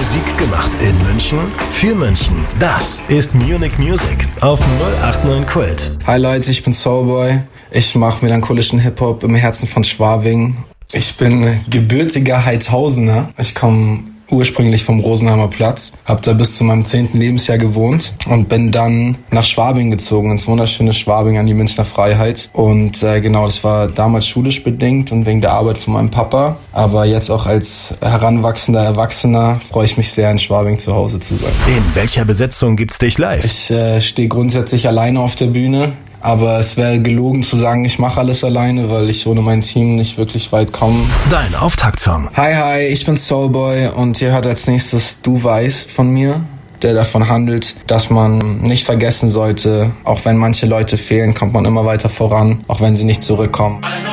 Musik gemacht in München, für München. Das ist Munich Music auf 089 Kult. Hi Leute, ich bin Soulboy. Ich mache melancholischen Hip-Hop im Herzen von Schwabing. Ich bin gebürtiger Heidhausener. Ich komme ursprünglich vom Rosenheimer Platz, habe da bis zu meinem 10. Lebensjahr gewohnt und bin dann nach Schwabing gezogen, ins wunderschöne Schwabing an die Münchner Freiheit. Und genau, das war damals schulisch bedingt und wegen der Arbeit von meinem Papa. Aber jetzt auch als heranwachsender Erwachsener freue ich mich sehr, in Schwabing zu Hause zu sein. In welcher Besetzung gibt's dich live? Ich stehe grundsätzlich alleine auf der Bühne. Aber es wäre gelogen zu sagen, ich mache alles alleine, weil ich ohne mein Team nicht wirklich weit komme. Dein Auftaktsong. Hi, ich bin Soulboy und ihr hört als nächstes Du weißt von mir, der davon handelt, dass man nicht vergessen sollte, auch wenn manche Leute fehlen, kommt man immer weiter voran, auch wenn sie nicht zurückkommen.